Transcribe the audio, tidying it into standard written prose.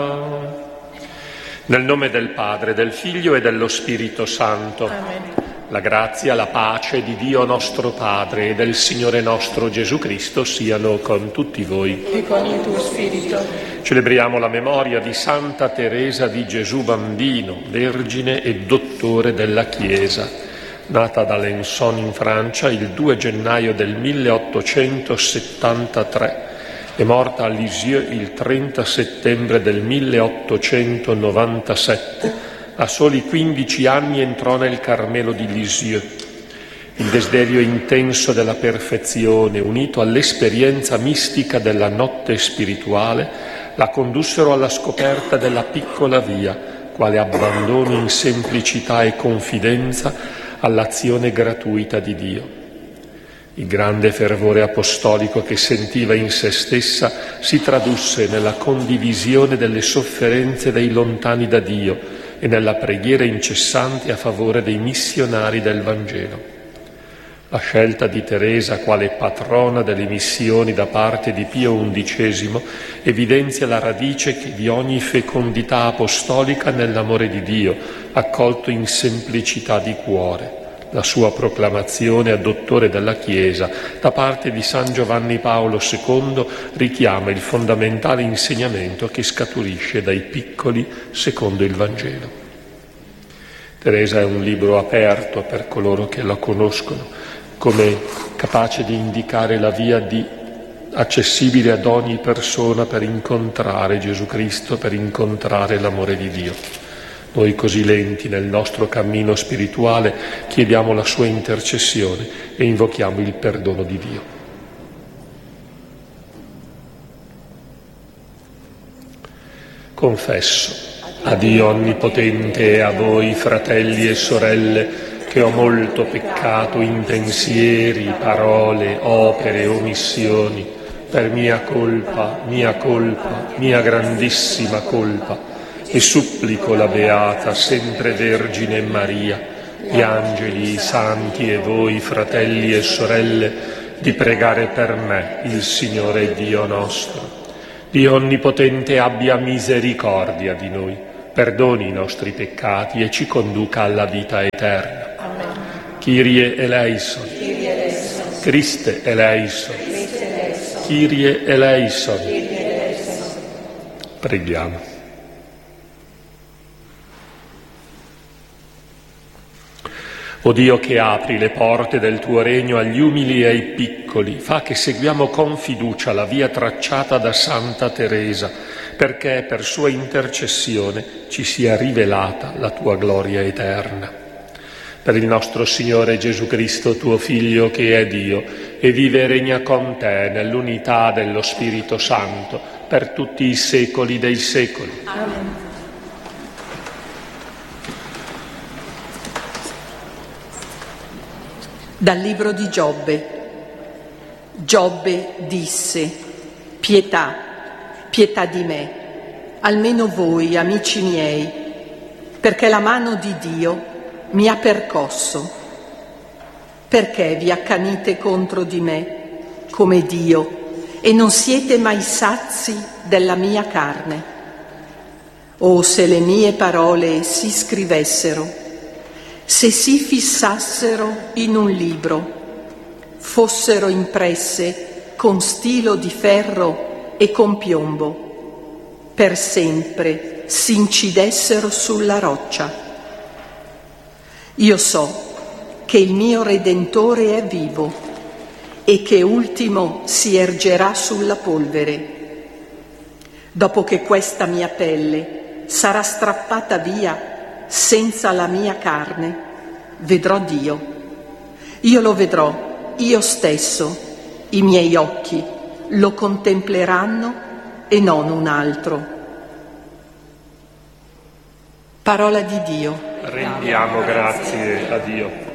Nel nome del Padre, del Figlio e dello Spirito Santo. Amen. La grazia, la pace di Dio nostro Padre e del Signore nostro Gesù Cristo siano con tutti voi. E con il tuo spirito. Celebriamo la memoria di Santa Teresa di Gesù Bambino, vergine e dottore della Chiesa, nata ad Alençon in Francia il 2 gennaio del 1873 e morta a Lisieux il 30 settembre del 1897. A soli 15 anni entrò nel Carmelo di Lisieux. Il desiderio intenso della perfezione, unito all'esperienza mistica della notte spirituale, la condussero alla scoperta della piccola via, quale abbandono in semplicità e confidenza all'azione gratuita di Dio. Il grande fervore apostolico che sentiva in se stessa si tradusse nella condivisione delle sofferenze dei lontani da Dio e nella preghiera incessante a favore dei missionari del Vangelo. La scelta di Teresa quale patrona delle missioni da parte di Pio XI evidenzia la radice di ogni fecondità apostolica nell'amore di Dio, accolto in semplicità di cuore. La sua proclamazione a dottore della Chiesa da parte di San Giovanni Paolo II richiama il fondamentale insegnamento che scaturisce dai piccoli secondo il Vangelo. Teresa è un libro aperto per coloro che la conoscono, come capace di indicare la via accessibile ad ogni persona per incontrare Gesù Cristo, per incontrare l'amore di Dio. Noi così lenti nel nostro cammino spirituale chiediamo la sua intercessione e invochiamo il perdono di Dio. Confesso a Dio Onnipotente e a voi, fratelli e sorelle, che ho molto peccato in pensieri, parole, opere, omissioni, per mia colpa, mia grandissima colpa. E supplico la Beata, sempre Vergine Maria, gli angeli, i santi e voi, fratelli e sorelle, di pregare per me, il Signore Dio nostro. Dio Onnipotente abbia misericordia di noi, perdoni i nostri peccati e ci conduca alla vita eterna. Amen. Kyrie eleison. Christe eleison. Kyrie eleison. Preghiamo. O Dio che apri le porte del tuo regno agli umili e ai piccoli, fa che seguiamo con fiducia la via tracciata da Santa Teresa, perché per sua intercessione ci sia rivelata la tua gloria eterna. Per il nostro Signore Gesù Cristo, tuo Figlio, che è Dio, e vive e regna con te nell'unità dello Spirito Santo, per tutti i secoli dei secoli. Amen. Dal libro di Giobbe. Giobbe disse: pietà, pietà di me, almeno voi, amici miei, perché la mano di Dio mi ha percosso. Perché vi accanite contro di me come Dio e non siete mai sazi della mia carne? Oh, se le mie parole si scrivessero, se si fissassero in un libro, fossero impresse con stilo di ferro e con piombo, per sempre si incidessero sulla roccia. Io so che il mio Redentore è vivo e che ultimo si ergerà sulla polvere. Dopo che questa mia pelle sarà strappata via, senza la mia carne, vedrò Dio. Io lo vedrò, io stesso, i miei occhi lo contempleranno e non un altro. Parola di Dio. Rendiamo grazie a Dio.